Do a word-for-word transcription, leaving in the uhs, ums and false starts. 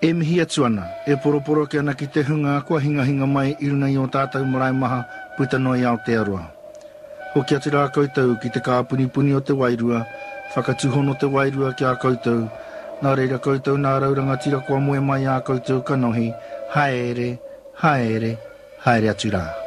E mihi atu ana, e poroporo ke ana ki te hunga kua hinga hinga mai i runa i o tātou marae maha puta noi Aotearoa. Hoki atu rā koutou ki te kāpuni puni o te wairua, whakatuhono te wairua ki a koutou, nā reira koutou nā rauranga tira kua moe mai a koutou kanohi, haere, haere, haere atu rā.